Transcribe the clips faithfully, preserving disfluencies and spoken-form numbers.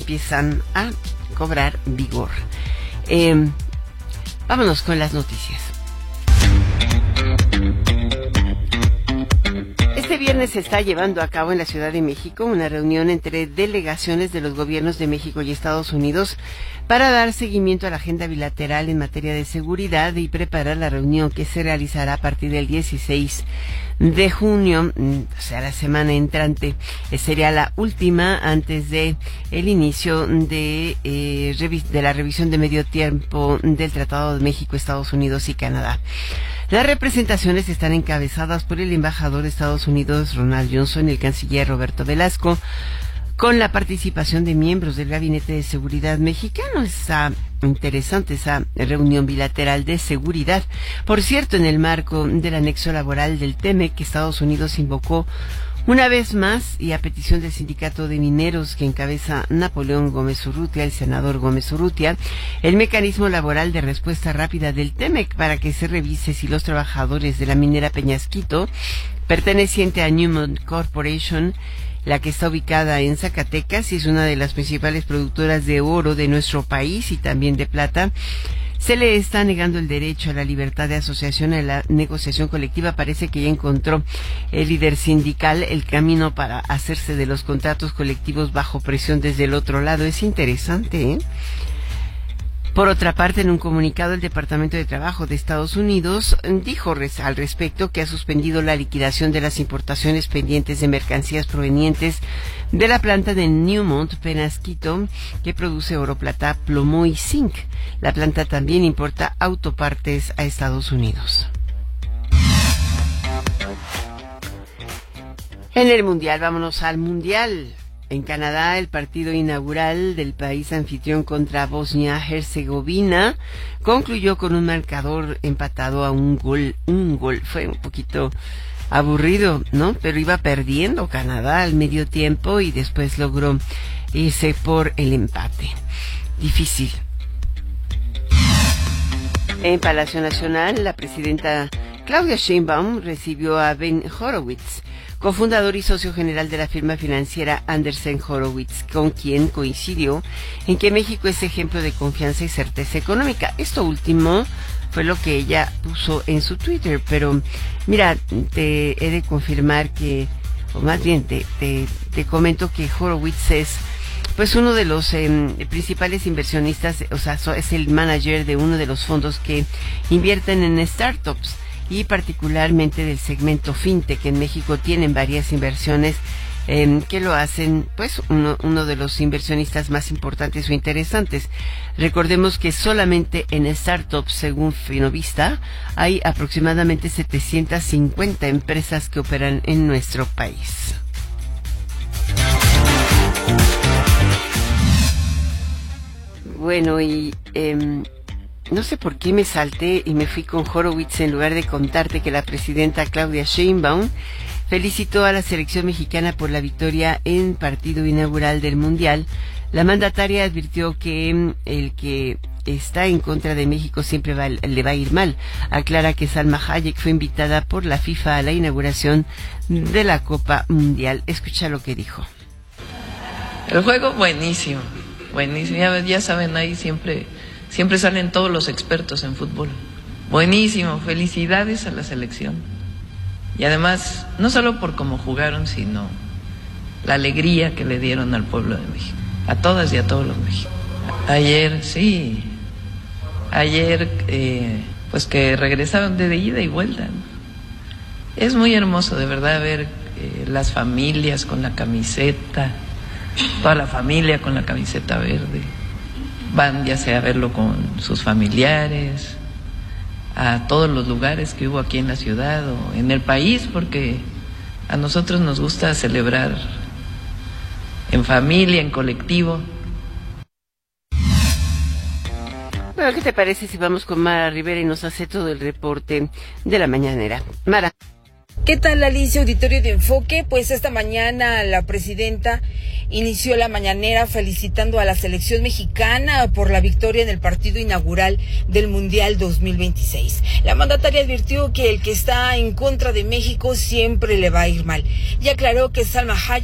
empiezan a cobrar vigor. Eh, vámonos con las noticias. Este viernes se está llevando a cabo en la Ciudad de México una reunión entre delegaciones de los gobiernos de México y Estados Unidos para dar seguimiento a la agenda bilateral en materia de seguridad y preparar la reunión que se realizará a partir del dieciséis de junio, o sea, la semana entrante. Sería la última antes de el inicio de, eh, revis- de la revisión de medio tiempo del Tratado de México, Estados Unidos y Canadá. Las representaciones están encabezadas por el embajador de Estados Unidos, Ronald Johnson, y el canciller Roberto Velasco, con la participación de miembros del Gabinete de Seguridad mexicano. Está interesante esa reunión bilateral de seguridad. Por cierto, en el marco del anexo laboral del T M E C, que Estados Unidos invocó una vez más, y a petición del sindicato de mineros que encabeza Napoleón Gómez Urrutia, el senador Gómez Urrutia, el mecanismo laboral de respuesta rápida del T M E C para que se revise si los trabajadores de la minera Peñasquito, perteneciente a Newmont Corporation, la que está ubicada en Zacatecas y es una de las principales productoras de oro de nuestro país y también de plata, se le está negando el derecho a la libertad de asociación y a la negociación colectiva. Parece que ya encontró el líder sindical el camino para hacerse de los contratos colectivos bajo presión desde el otro lado. Es interesante, ¿eh? Por otra parte, en un comunicado, el Departamento de Trabajo de Estados Unidos dijo res- al respecto que ha suspendido la liquidación de las importaciones pendientes de mercancías provenientes de la planta de Newmont Peñasquito, que produce oro, plata, plomo y zinc. La planta también importa autopartes a Estados Unidos. En el Mundial, vámonos al Mundial. En Canadá, el partido inaugural del país anfitrión contra Bosnia-Herzegovina concluyó con un marcador empatado a un gol. Un gol. Fue un poquito aburrido, ¿no? Pero iba perdiendo Canadá al medio tiempo y después logró irse por el empate. Difícil. En Palacio Nacional, la presidenta Claudia Sheinbaum recibió a Ben Horowitz, cofundador y socio general de la firma financiera Andersen Horowitz, con quien coincidió en que México es ejemplo de confianza y certeza económica. Esto último fue lo que ella puso en su Twitter, pero mira, te he de confirmar que, o más bien te, te, te comento que Horowitz es pues uno de los eh, principales inversionistas, o sea, es el manager de uno de los fondos que invierten en startups, y particularmente del segmento fintech. En México tienen varias inversiones eh, que lo hacen pues uno, uno de los inversionistas más importantes o interesantes. Recordemos que solamente en startups, según Finovista, hay aproximadamente setecientas cincuenta empresas que operan en nuestro país. Bueno, y eh, no sé por qué me salté y me fui con Horowitz en lugar de contarte que la presidenta Claudia Sheinbaum felicitó a la selección mexicana por la victoria en partido inaugural del Mundial. La mandataria advirtió que el que está en contra de México siempre va, le va a ir mal. Aclara que Salma Hayek fue invitada por la FIFA a la inauguración de la Copa Mundial. Escucha lo que dijo. El juego buenísimo, buenísimo. Ya, ya saben, ahí siempre... Siempre salen todos los expertos en fútbol. Buenísimo, felicidades a la selección. Y además, no solo por cómo jugaron, sino la alegría que le dieron al pueblo de México. A todas y a todos los mexicanos. Ayer, sí, ayer, eh, pues que regresaron de ida y vuelta, ¿no? Es muy hermoso, de verdad, ver eh, las familias con la camiseta, toda la familia con la camiseta verde. Van ya sea a verlo con sus familiares, a todos los lugares que hubo aquí en la ciudad o en el país, porque a nosotros nos gusta celebrar en familia, en colectivo. Bueno, ¿qué te parece si vamos con Mara Rivera y nos hace todo el reporte de la mañanera? Mara. ¿Qué tal, Alicia, auditorio de Enfoque? Pues esta mañana la presidenta inició la mañanera felicitando a la selección mexicana por la victoria en el partido inaugural del Mundial dos mil veintiséis. La mandataria advirtió que el que está en contra de México siempre le va a ir mal y aclaró que Salma Hayek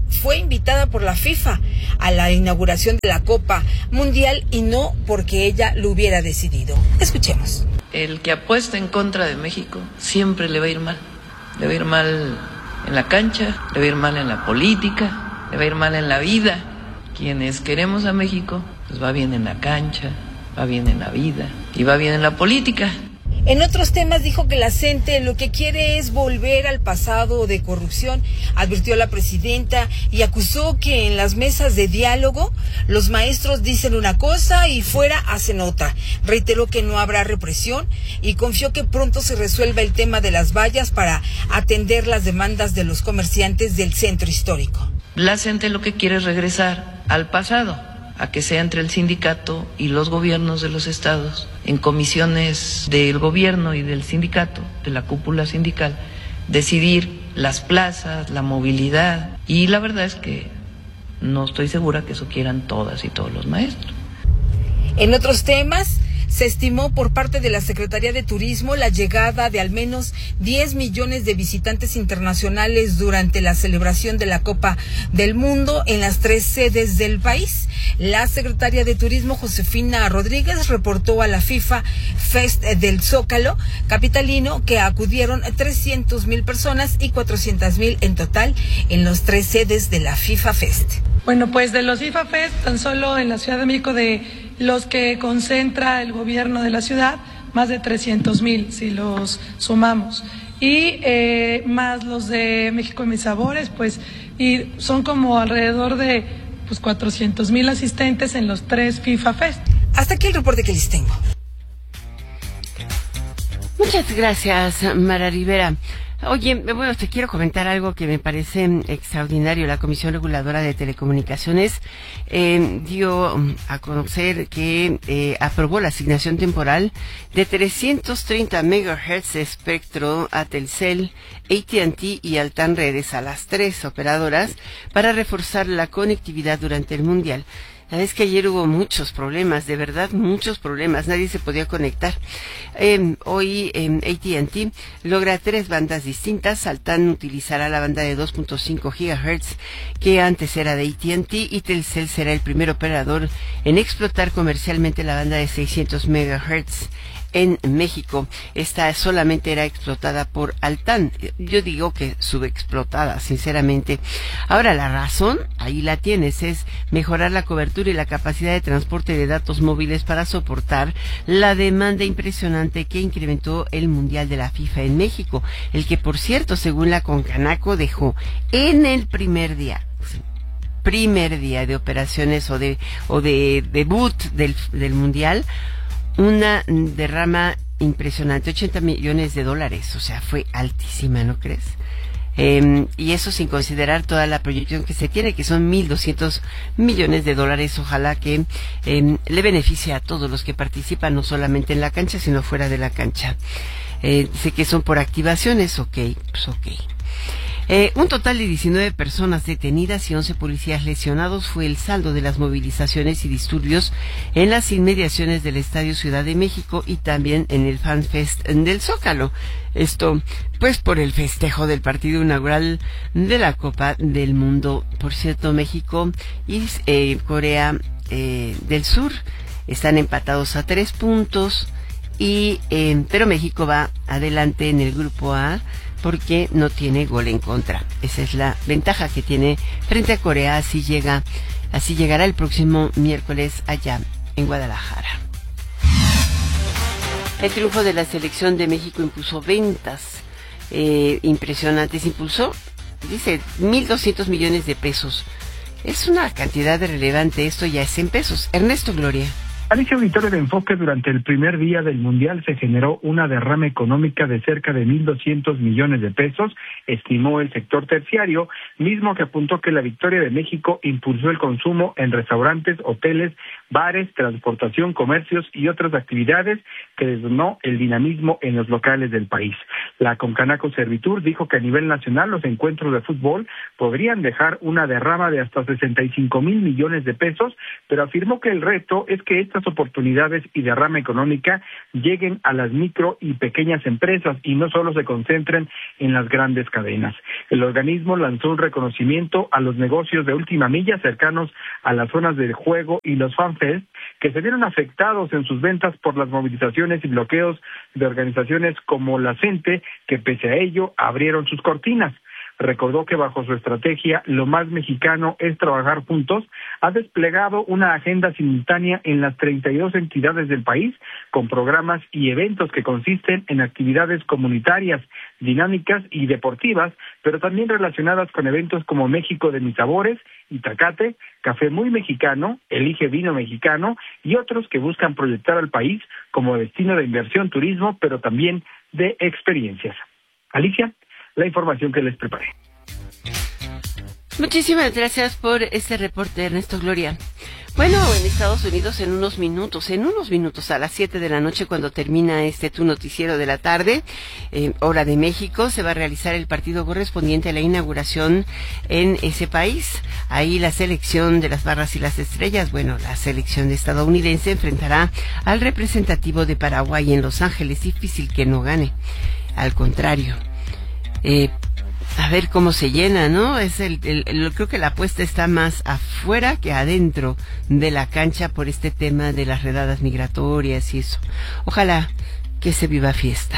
fue invitada por la FIFA a la inauguración de la Copa Mundial y no porque ella lo hubiera decidido. Escuchemos. El que apuesta en contra de México siempre le va a ir mal. Le va a ir mal en la cancha, le va a ir mal en la política, le va a ir mal en la vida. Quienes queremos a México, pues va bien en la cancha, va bien en la vida y va bien en la política. En otros temas dijo que la C E N T E lo que quiere es volver al pasado de corrupción, advirtió la presidenta y acusó que en las mesas de diálogo los maestros dicen una cosa y fuera hacen otra. Reiteró que no habrá represión y confió que pronto se resuelva el tema de las vallas para atender las demandas de los comerciantes del centro histórico. La C E N T E lo que quiere es regresar al pasado, a que sea entre el sindicato y los gobiernos de los estados, en comisiones del gobierno y del sindicato, de la cúpula sindical, decidir las plazas, la movilidad, y la verdad es que no estoy segura que eso quieran todas y todos los maestros. En otros temas, se estimó por parte de la Secretaría de Turismo la llegada de al menos diez millones de visitantes internacionales durante la celebración de la Copa del Mundo en las tres sedes del país. La secretaria de Turismo, Josefina Rodríguez, reportó a la FIFA Fest del Zócalo capitalino que acudieron trescientas mil personas y cuatrocientas mil en total en los tres sedes de la FIFA Fest. Bueno, pues de los FIFA Fest, tan solo en la Ciudad de México, de los que concentra el gobierno de la ciudad, más de trescientos mil, si los sumamos. Y eh, más los de México y Mis Sabores, pues, y son como alrededor de pues cuatrocientos mil asistentes en los tres FIFA Fest. Hasta aquí el reporte que les tengo. Muchas gracias, Mara Rivera. Oye, bueno, te quiero comentar algo que me parece extraordinario. La Comisión Reguladora de Telecomunicaciones eh, dio a conocer que eh, aprobó la asignación temporal de trescientos treinta megahertz de espectro a Telcel, A T and T y Altán Redes, a las tres operadoras, para reforzar la conectividad durante el Mundial. La verdad es que ayer hubo muchos problemas, de verdad muchos problemas, nadie se podía conectar. Eh, hoy eh, A T and T logra tres bandas distintas. Altán utilizará la banda de dos punto cinco gigahertz que antes era de A T and T, y Telcel será el primer operador en explotar comercialmente la banda de seiscientos megahertz en México. Esta solamente era explotada por Altán. Yo digo que subexplotada, sinceramente. Ahora, la razón, ahí la tienes, es mejorar la cobertura y la capacidad de transporte de datos móviles para soportar la demanda impresionante que incrementó el Mundial de la FIFA en México, el que, por cierto, según la Concanaco, dejó en el primer día primer día de operaciones o de o de debut del, del Mundial, una derrama impresionante, ochenta millones de dólares, o sea, fue altísima, ¿no crees? Eh, y eso sin considerar toda la proyección que se tiene, que son mil doscientos millones de dólares. Ojalá que eh, le beneficie a todos los que participan, no solamente en la cancha, sino fuera de la cancha. Eh, sé que son por activaciones, ok, pues ok. Eh, un total de diecinueve personas detenidas y once policías lesionados fue el saldo de las movilizaciones y disturbios en las inmediaciones del Estadio Ciudad de México y también en el Fan Fest del Zócalo. Esto, pues, por el festejo del partido inaugural de la Copa del Mundo. Por cierto, México y eh, Corea eh, del Sur están empatados a tres puntos, y eh, pero México va adelante en el grupo A, porque no tiene gol en contra. Esa es la ventaja que tiene frente a Corea. Así llega, así llegará el próximo miércoles allá en Guadalajara. El triunfo de la selección de México impuso ventas eh, impresionantes. Impulsó, dice, mil doscientos millones de pesos. Es una cantidad relevante. Esto ya es en pesos. Ernesto Gloria. A dicho auditorio de Enfoque, durante el primer día del Mundial se generó una derrama económica de cerca de mil doscientos millones de pesos, estimó el sector terciario, mismo que apuntó que la victoria de México impulsó el consumo en restaurantes, hoteles, bares, transportación, comercios y otras actividades, que detonó el dinamismo en los locales del país. La Concanaco Servitur dijo que a nivel nacional los encuentros de fútbol podrían dejar una derrama de hasta sesenta y cinco mil millones de pesos, pero afirmó que el reto es que estas oportunidades y derrama económica lleguen a las micro y pequeñas empresas y no solo se concentren en las grandes cadenas. El organismo lanzó un reconocimiento a los negocios de última milla cercanos a las zonas del juego y los fanfest que se vieron afectados en sus ventas por las movilizaciones y bloqueos de organizaciones como la CENTE, que pese a ello abrieron sus cortinas. Recordó que bajo su estrategia Lo Más Mexicano es Trabajar Juntos, ha desplegado una agenda simultánea en las treinta y dos entidades del país, con programas y eventos que consisten en actividades comunitarias, dinámicas y deportivas, pero también relacionadas con eventos como México de Mis Sabores, Itacate, Café Muy Mexicano, Elige Vino Mexicano y otros que buscan proyectar al país como destino de inversión, turismo, pero también de experiencias. Alicia, la información que les preparé. Muchísimas gracias por este reporte, Ernesto Gloria. Bueno, en Estados Unidos en unos minutos, en unos minutos a las siete de la noche cuando termina este tu noticiero de la tarde, eh, hora de México, se va a realizar el partido correspondiente a la inauguración en ese país. Ahí la selección de las Barras y las Estrellas, bueno, la selección estadounidense enfrentará al representativo de Paraguay en Los Ángeles. Difícil que no gane, al contrario. Eh, a ver cómo se llena, ¿no? Es el, el, el, creo que la apuesta está más afuera que adentro de la cancha por este tema de las redadas migratorias y eso. Ojalá que se viva fiesta.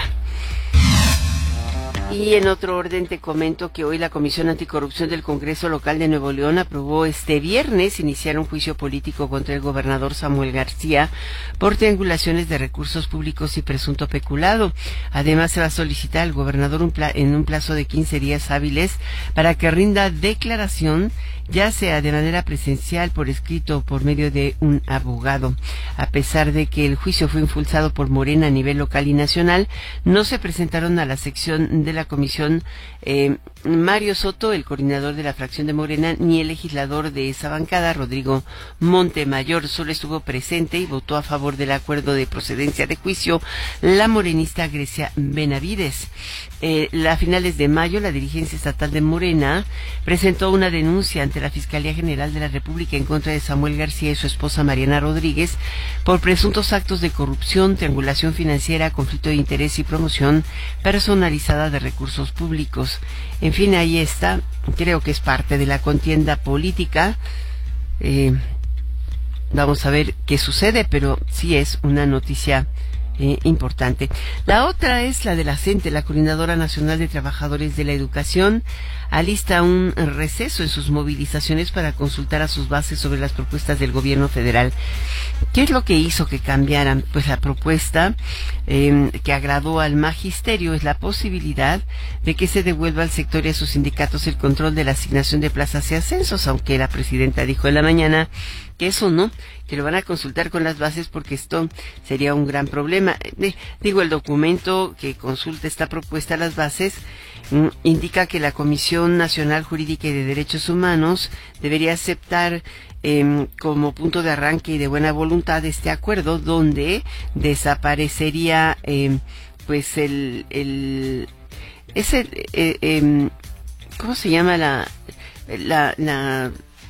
Y en otro orden te comento que hoy la Comisión Anticorrupción del Congreso Local de Nuevo León aprobó este viernes iniciar un juicio político contra el gobernador Samuel García por triangulaciones de recursos públicos y presunto peculado. Además, se va a solicitar al gobernador un pla- en un plazo de quince días hábiles para que rinda declaración, ya sea de manera presencial, por escrito o por medio de un abogado. A pesar de que el juicio fue impulsado por Morena a nivel local y nacional, no se presentaron a la sección de la comisión eh, Mario Soto, el coordinador de la fracción de Morena, ni el legislador de esa bancada, Rodrigo Montemayor. Solo estuvo presente y votó a favor del acuerdo de procedencia de juicio la morenista Grecia Benavides. Eh, a finales de mayo, la dirigencia estatal de Morena presentó una denuncia ante la Fiscalía General de la República en contra de Samuel García y su esposa Mariana Rodríguez por presuntos actos de corrupción, triangulación financiera, conflicto de interés y promoción personalizada de recursos públicos. En fin, ahí está. Creo que es parte de la contienda política. Eh, vamos a ver qué sucede, pero sí es una noticia Eh, importante. La otra es la de la CENTE, la Coordinadora Nacional de Trabajadores de la Educación, alista un receso en sus movilizaciones para consultar a sus bases sobre las propuestas del gobierno federal. ¿Qué es lo que hizo que cambiaran? Pues la propuesta eh, que agradó al magisterio es la posibilidad de que se devuelva al sector y a sus sindicatos el control de la asignación de plazas y ascensos, aunque la presidenta dijo en la mañana que eso no, que lo van a consultar con las bases porque esto sería un gran problema. Eh, digo, el documento que consulta esta propuesta a las bases mm, indica que la Comisión Nacional Jurídica y de Derechos Humanos debería aceptar eh, como punto de arranque y de buena voluntad este acuerdo donde desaparecería eh, pues el, el ese eh, eh, ¿cómo se llama la la, la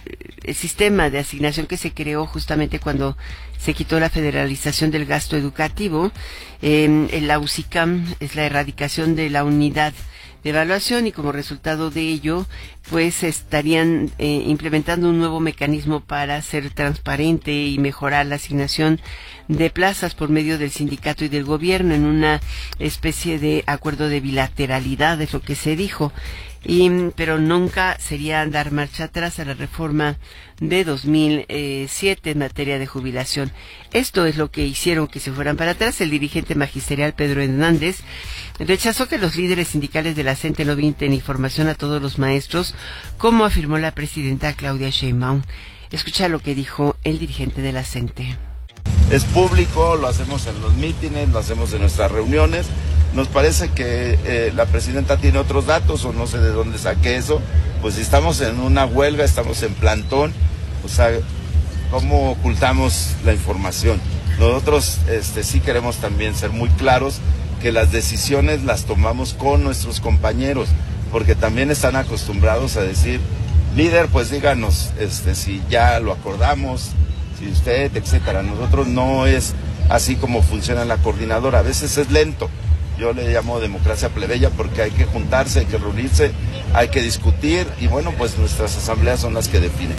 el sistema de asignación que se creó justamente cuando se quitó la federalización del gasto educativo? Eh, la UCICAM es la erradicación de la unidad de evaluación y como resultado de ello pues estarían eh, implementando un nuevo mecanismo para ser transparente y mejorar la asignación de plazas por medio del sindicato y del gobierno en una especie de acuerdo de bilateralidad, es lo que se dijo. Y, pero nunca sería dar marcha atrás a la reforma de dos mil siete en materia de jubilación. Esto es lo que hicieron que se fueran para atrás. El dirigente magisterial Pedro Hernández rechazó que los líderes sindicales de la CENTE no brinden información a todos los maestros, como afirmó la presidenta Claudia Sheinbaum. Escucha lo que dijo el dirigente de la CENTE. Es público, lo hacemos en los mítines, lo hacemos en nuestras reuniones. Nos parece que eh, la presidenta tiene otros datos o no sé de dónde saqué eso. Pues si estamos en una huelga, estamos en plantón, o sea, ¿cómo ocultamos la información? Nosotros este, sí queremos también ser muy claros que las decisiones las tomamos con nuestros compañeros, porque también están acostumbrados a decir, líder, pues díganos este, si ya lo acordamos, si usted, etcétera. Nosotros no es así como funciona la coordinadora, a veces es lento. Yo le llamo democracia plebeya porque hay que juntarse, hay que reunirse, hay que discutir y bueno, pues nuestras asambleas son las que definen.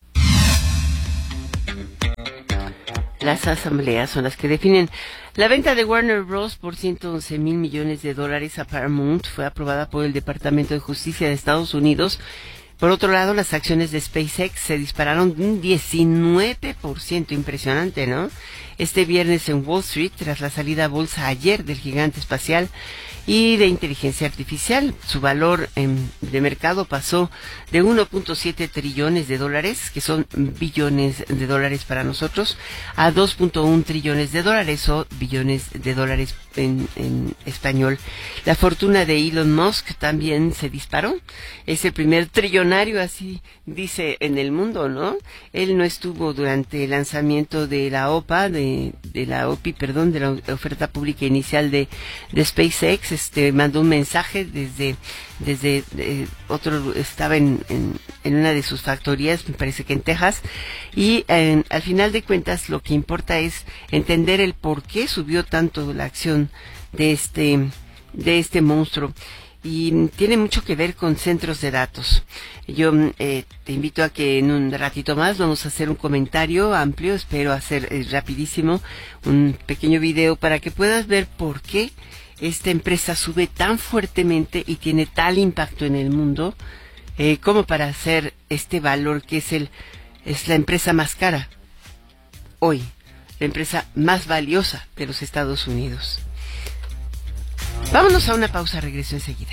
Las asambleas son las que definen. La venta de Warner Bros. Por ciento once mil millones de dólares a Paramount fue aprobada por el Departamento de Justicia de Estados Unidos. Por otro lado, las acciones de SpaceX se dispararon un diecinueve por ciento, impresionante, ¿no? Este viernes en Wall Street, tras la salida a bolsa ayer del gigante espacial y de inteligencia artificial, su valor en, de mercado pasó de uno punto siete trillones de dólares, que son billones de dólares para nosotros, a dos punto uno trillones de dólares o billones de dólares en, en español. La fortuna de Elon Musk también se disparó. Es el primer trillonario, así dice, en el mundo, ¿no? Él no estuvo durante el lanzamiento de la O P A, de, de la O P I, perdón, de la oferta pública inicial de, de SpaceX. Este, mandó un mensaje desde, desde eh, otro, estaba en, en, en una de sus factorías, me parece que en Texas, y eh, al final de cuentas lo que importa es entender el por qué subió tanto la acción de este, de este monstruo. Y tiene mucho que ver con centros de datos. Yo eh, te invito a que en un ratito más vamos a hacer un comentario amplio, espero hacer eh, rapidísimo un pequeño video para que puedas ver por qué esta empresa sube tan fuertemente y tiene tal impacto en el mundo eh, como para hacer este valor que es el es la empresa más cara hoy, la empresa más valiosa de los Estados Unidos. Vámonos a una pausa, regreso enseguida.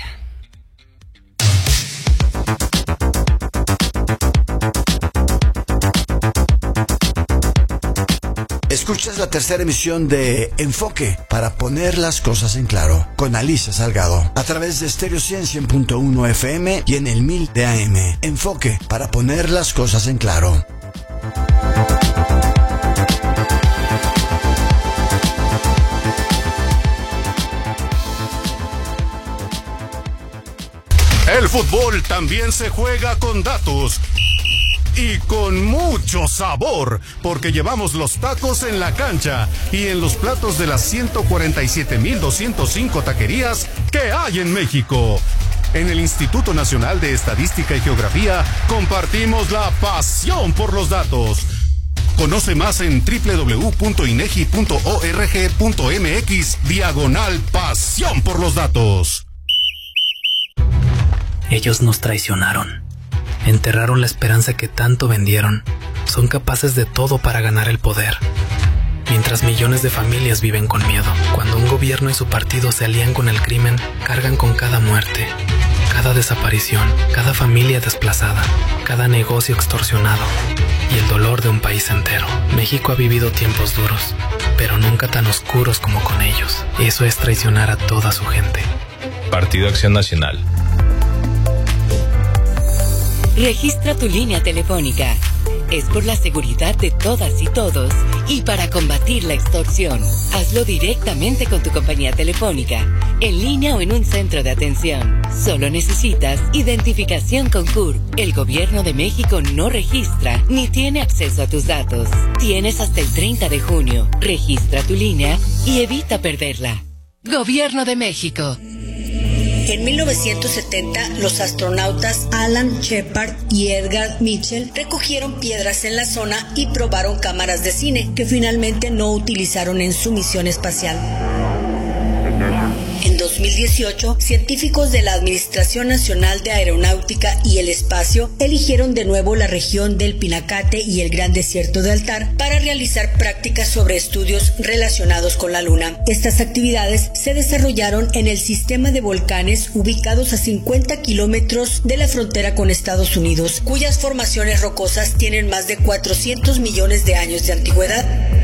Escuchas la tercera emisión de Enfoque, para poner las cosas en claro, con Alicia Salgado, a través de Stereo cien punto uno F M y en el mil de A M. Enfoque, para poner las cosas en claro. El fútbol también se juega con datos y con mucho sabor, porque llevamos los tacos en la cancha y en los platos de las ciento cuarenta y siete mil doscientos cinco taquerías que hay en México. En el Instituto Nacional de Estadística y Geografía compartimos la pasión por los datos. Conoce más en doble u doble u doble u punto inegi punto org punto mx diagonal pasión por los datos. Ellos nos traicionaron. Enterraron la esperanza que tanto vendieron. Son capaces de todo para ganar el poder. Mientras millones de familias viven con miedo. Cuando un gobierno y su partido se alían con el crimen, cargan con cada muerte, cada desaparición, cada familia desplazada, cada negocio extorsionado y el dolor de un país entero. México ha vivido tiempos duros, pero nunca tan oscuros como con ellos. Eso es traicionar a toda su gente. Partido Acción Nacional. Registra tu línea telefónica. Es por la seguridad de todas y todos y para combatir la extorsión. Hazlo directamente con tu compañía telefónica, en línea o en un centro de atención. Solo necesitas identificación con C U R. El Gobierno de México no registra ni tiene acceso a tus datos. Tienes hasta el treinta de junio. Registra tu línea y evita perderla. Gobierno de México. En mil novecientos setenta, los astronautas Alan Shepard y Edgar Mitchell recogieron piedras en la zona y probaron cámaras de cine que finalmente no utilizaron en su misión espacial. En dos mil dieciocho, científicos de la Administración Nacional de Aeronáutica y el Espacio eligieron de nuevo la región del Pinacate y el Gran Desierto de Altar para realizar prácticas sobre estudios relacionados con la Luna. Estas actividades se desarrollaron en el sistema de volcanes ubicados a cincuenta kilómetros de la frontera con Estados Unidos, cuyas formaciones rocosas tienen más de cuatrocientos millones de años de antigüedad.